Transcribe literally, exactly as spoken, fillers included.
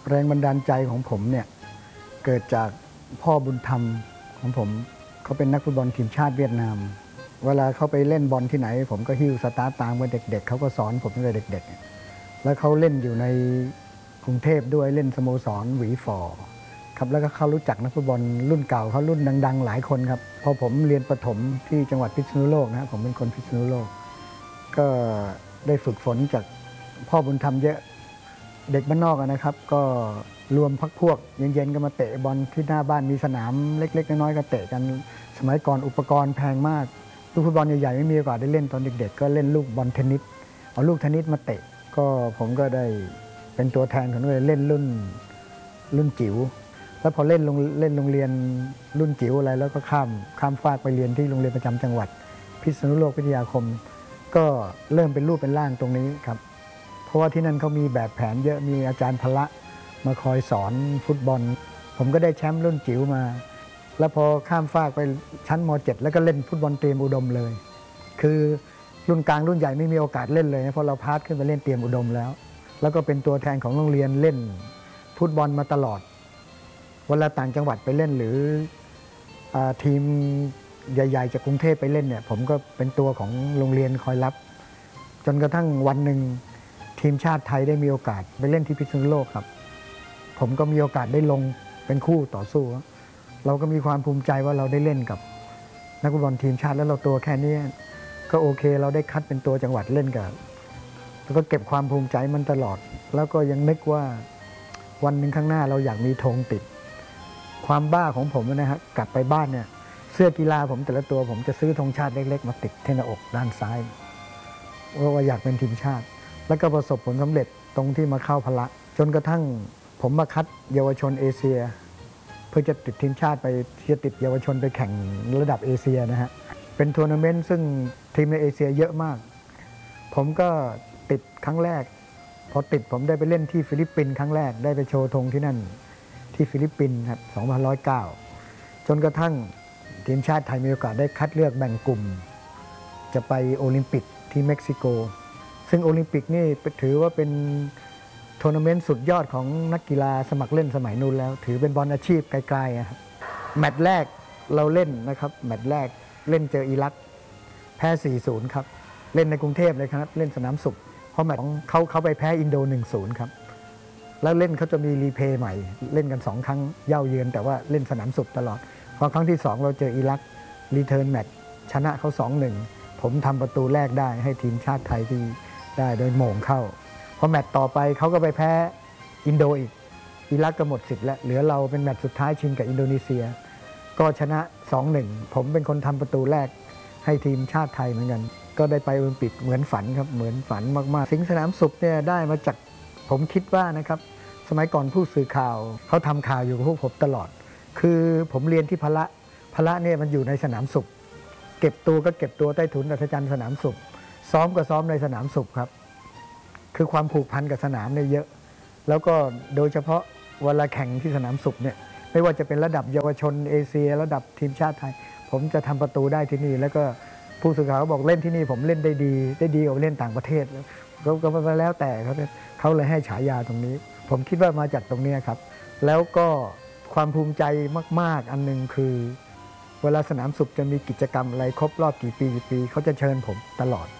แรงบันดาลใจของผมเนี่ยเกิดจากพ่อบุญธรรมของผมเขาเป็นนักฟุตบอลทีมชาติเวียดนามเวลาเขาไปเล่นบอลที่ไหนผมก็หิ้วสตาร์ตตามกับเด็กๆเขาก็สอนผมตั้งแต่เด็กๆแล้วเขาเล่นอยู่ในกรุงเทพด้วยเล่นสโมสรหวีฝอครับแล้วก็เขารู้จักนักฟุตบอลรุ่นเก่าเขารุ่นดังๆหลายคนครับพอผมเรียนประถมที่จังหวัดพิษณุโลกนะผมเป็นคนพิษณุโลกก็ได้ฝึกฝนจากพ่อบุญธรรมเยอะเด็กบ้านนอกนะครับก็รวมพักพวกเย็นๆก็มาเตะบอลที่หน้าบ้านมีสนามเล็กๆน้อยๆก็เตะกันสมัยก่อนอุปกรณ์แพงมากลูกฟุตบอลใหญ่ๆไม่มีโอกาสได้เล่นตอนเด็กๆก็เล่นลูกบอลเทนนิสเอาลูกเทนนิสมาเตะก็ผมก็ได้เป็นตัวแทนของเลยเล่นรุ่นรุ่นจิ๋วแล้วพอเล่นลงเล่นโรงเรียนรุ่นจิ๋วอะไรแล้วก็ข้ามข้ามฟากไปเรียนที่โรงเรียนประจำจังหวัดพิษณุโลกวิทยาคมก็เริ่มเป็นรูปเป็นร่างตรงนี้ครับเพราะว่าที่นั่นเขามีแบบแผนเยอะมีอาจารย์พละมาคอยสอนฟุตบอลผมก็ได้แชมป์รุ่นจิ๋วมาแล้วพอข้ามฟากไปชั้นม เจ็ด แล้วก็เล่นฟุตบอลเตรียมอุดมเลยคือรุ่นกลางรุ่นใหญ่ไม่มีโอกาสเล่นเลยเพราะเราพาสขึ้นไปเล่นเตรียมอุดมแล้วแล้วก็เป็นตัวแทนของโรงเรียนเล่นฟุตบอลมาตลอดเวลาต่างจังหวัดไปเล่นหรือทีมใหญ่ๆจากกรุงเทพไปเล่นเนี่ยผมก็เป็นตัวของโรงเรียนคอยรับจนกระทั่งวันหนึ่งทีมชาติไทยได้มีโอกาสไปเล่นที่พิษณุโลกครับผมก็มีโอกาสได้ลงเป็นคู่ต่อสู้เราก็มีความภูมิใจว่าเราได้เล่นกับนักฟุตบอลทีมชาติแล้วเราตัวแค่นี้ก็โอเคเราได้คัดเป็นตัวจังหวัดเล่นกับแล้วก็เก็บความภูมิใจมันตลอดแล้วก็ยังนึกว่าวันหนึ่งข้างหน้าเราอยากมีธงติดความบ้าของผมนะฮะกลับไปบ้านเนี่ยเสื้อกีฬาผมแต่ละตัวผมจะซื้อธงชาติเล็กๆมาติดที่หน้าอกด้านซ้ายว่าอยากเป็นทีมชาติแล้วก็ประสบผลสำเร็จตรงที่มาเข้าพละจนกระทั่งผมมาคัดเยาวชนเอเชียเพื่อจะติดทีมชาติไปที่จะติดเยาวชนไปแข่งระดับเอเชียนะฮะเป็นทัวร์นาเมนต์ซึ่งทีมในเอเชียเยอะมากผมก็ติดครั้งแรกพอติดผมได้ไปเล่นที่ฟิลิปปินส์ครั้งแรกได้ไปโชว์ธงที่นั่นที่ฟิลิปปินส์ครับสองพันเก้าจนกระทั่งทีมชาติไทยมีโอกาสได้คัดเลือกแบ่งกลุ่มจะไปโอลิมปิกที่เม็กซิโกซึ่งโอลิมปิกนี่ถือว่าเป็นทัวร์นาเมนต์สุดยอดของนักกีฬาสมัครเล่นสมัยนู้นแล้วถือเป็นบอลอาชีพไกลๆครับแมตช์แรกเราเล่นนะครับแมตช์แรกเล่นเจออิรักแพ้ สี่ศูนย์ ครับเล่นในกรุงเทพเลยครับเล่นสนามสุขเพราะแมตช์ของเขาเขาไปแพ้อินโด หนึ่งศูนย์ ครับแล้วเล่นเขาจะมีรีเพย์ใหม่เล่นกันสองครั้งเย่าเยือนแต่ว่าเล่นสนามสุขตลอดพอครั้งที่สองเราเจออิรักรีเทิร์นแมตช์ชนะเขา สองหนึ่ง ผมทำประตูแรกได้ให้ทีมชาติไทยที่ได้โดยโหม่งเข้าพอแมตช์ต่อไปเขาก็ไปแพ้อินโดอีกอิรักก็หมดสิทธิ์แล้วเหลือเราเป็นแมตช์สุดท้ายชิงกับอินโดนีเซียก็ชนะ สองหนึ่ง ผมเป็นคนทำประตูแรกให้ทีมชาติไทยเหมือนกันก็ได้ไปโอลิมปิกเหมือนฝันครับเหมือนฝันมากๆสิงห์สนามสุขเนี่ยได้มาจากผมคิดว่านะครับสมัยก่อนผู้สื่อข่าวเขาทำข่าวอยู่กับพวกผมตลอดคือผมเรียนที่พละพละเนี่ยมันอยู่ในสนามสุขเก็บตัวก็เก็บตัวใต้ถุนอัศจรรย์สนามสุขซ้อมก็ซ้อมในสนามสุขครับคือความผูกพันกับสนามเนี่ยเยอะแล้วก็โดยเฉพาะเวลาแข่งที่สนามสุขเนี่ยไม่ว่าจะเป็นระดับเยาวชนเอเชียระดับทีมชาติไทยผมจะทำประตูได้ที่นี่แล้วก็ผู้สื่อข่าวบอกเล่นที่นี่ผมเล่นได้ดีได้ดีกว่าเล่นต่างประเทศแล้วก็มาแล้วแต่เขาเขาเลยให้ฉายาตรงนี้ผมคิดว่ามาจากตรงนี้ครับแล้วก็ความภูมิใจมากๆอันนึงคือเวลาสนามสุขจะมีกิจกรรมอะไรครบรอบกี่ปีกี่ปีเขาจะเชิญผมตลอด